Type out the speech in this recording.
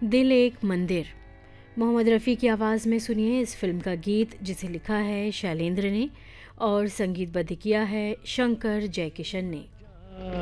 दिल एक मंदिर। मोहम्मद रफ़ी की आवाज़ में सुनिए इस फिल्म का गीत, जिसे लिखा है शैलेंद्र ने और संगीतबद्ध किया है शंकर जयकिशन ने।